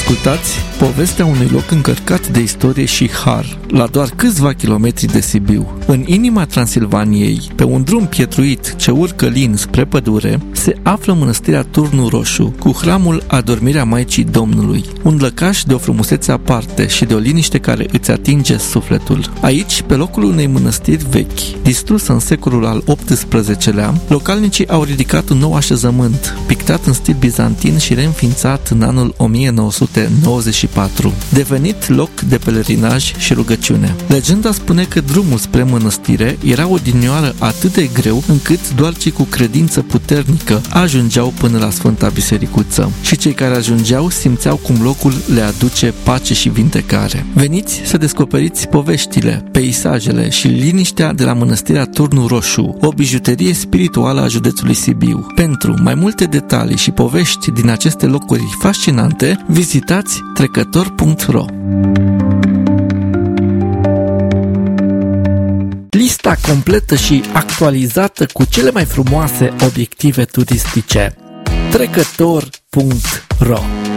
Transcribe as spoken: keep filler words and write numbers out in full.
Ascultați povestea unui loc încărcat de istorie și har, la doar câțiva kilometri de Sibiu. În inima Transilvaniei, pe un drum pietruit ce urcă lin spre pădure, se află mănăstirea Turnul Roșu, cu hramul Adormirea Maicii Domnului, un lăcaș de o frumusețe aparte și de o liniște care îți atinge sufletul. Aici, pe locul unei mănăstiri vechi, distrusă în secolul al optsprezecelea, localnicii au ridicat un nou așezământ, pictat în stil bizantin și reînființat în anul o mie nouă sute nouăzeci și patru, devenit loc de pelerinaj și rugăciune. Legenda spune că drumul spre mănăstire era odinioară atât de greu încât doar cei cu credință puternică ajungeau până la Sfânta Bisericuță și cei care ajungeau simțeau cum locul le aduce pace și vindecare. Veniți să descoperiți poveștile, peisajele și liniștea de la mănăstirea Turnul Roșu, o bijuterie spirituală a județului Sibiu. Pentru mai multe detalii și povești din aceste locuri fascinante, vizitați trecător punct ro. Lista completă și actualizată cu cele mai frumoase obiective turistice. trecător punct ro